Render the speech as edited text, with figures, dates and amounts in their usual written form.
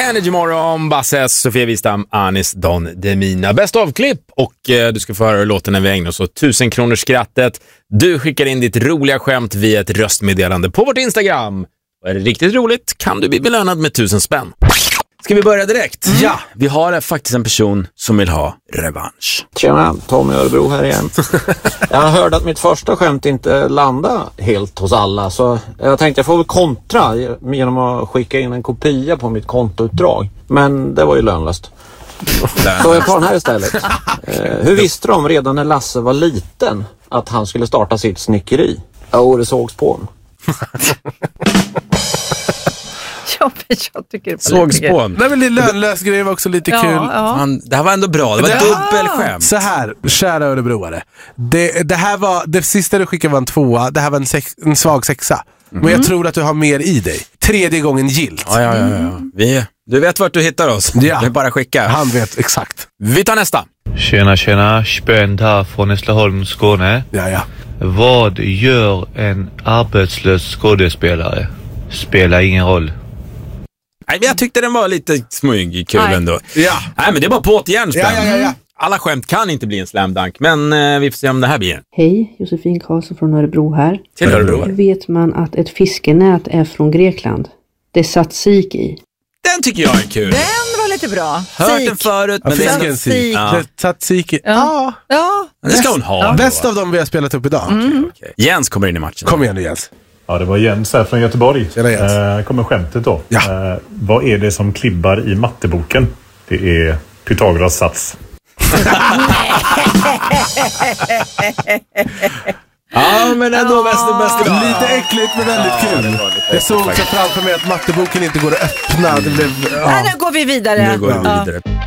Energy Morgon, Basses, Sofia Wistam, Anis Don Demina. Bäst av klipp och du ska få höra låten när vi ägnar oss åt 1000 kronors skrattet. Du skickar in ditt roliga skämt via ett röstmeddelande på vårt Instagram. Och är det riktigt roligt kan du bli belönad med 1000 spänn. Ska vi börja direkt? Ja, vi har faktiskt en person som vill ha revansch. Tjena, Tommy Örebro här igen. Jag hörde att mitt första skämt inte landade helt hos alla, så jag tänkte jag får väl kontra genom att skicka in en kopia på mitt kontoutdrag. Men det var ju lönlöst. Så jag tar den här istället. Hur visste de redan när Lasse var liten att han skulle starta sitt snickeri? Ja, det sågs på honom. Jag tycker Sågspån. Nej, men det lönlös grej var också lite kul. Ja. Det här var ändå bra. Det var dubbelskämt. Så här, kära örebroare. Det här var, det sista du skickade var en 2. Det här var en svag 6. Men jag tror att du har mer i dig. 3:e gången gilt. Ja. Du vet vart du hittar oss. Ja. Det är bara skicka. Han vet exakt. Vi tar nästa. Tjena, Spönt här från Hässleholm, Skåne. Ja. Vad gör en arbetslös skådespelare? Spelar ingen roll. Nej, men jag tyckte den var lite smyg kul ändå. Ja. Nej, men det är bara på igen. Ja. Alla skämt kan inte bli en slam dunk, men vi får se om det här blir en. Hej, Josefin Karlsson från Örebro här. Till Örebro. Hur vet man att ett fiskenät är från Grekland? Det är tzatziki. Den tycker jag är kul. Den var lite bra. Hört den förut, men det är Fisken Ja. Tzatziki. Ja. det ska hon ha. Bäst av dem vi har spelat upp idag. Okay. Jens kommer in i matchen. Kom igen nu, Jens. Ja, det var Jens här från Göteborg. Kommer skämtet då. Ja. Vad är det som klibbar i matteboken? Det är Pythagoras sats. Ja, men ändå bäst idag. Lite äckligt men väldigt kul. Jag såg också framför mig att matteboken inte går att öppna. Det blev, Nej, nu går vi vidare. Nu går vi vidare.